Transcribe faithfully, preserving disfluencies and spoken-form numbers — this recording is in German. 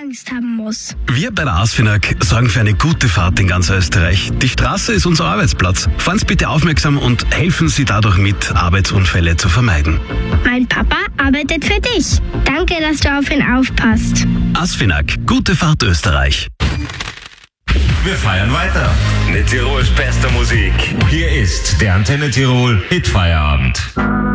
Angst haben muss. Wir bei der ASFINAG sorgen für eine gute Fahrt in ganz Österreich. Die Straße ist unser Arbeitsplatz. Fahren Sie bitte aufmerksam und helfen Sie dadurch mit, Arbeitsunfälle zu vermeiden. Mein Papa arbeitet für dich. Danke, dass du auf ihn aufpasst. ASFINAG, gute Fahrt Österreich. Wir feiern weiter mit Tirols bester Musik. Hier ist der Antenne Tirol Hitfeierabend.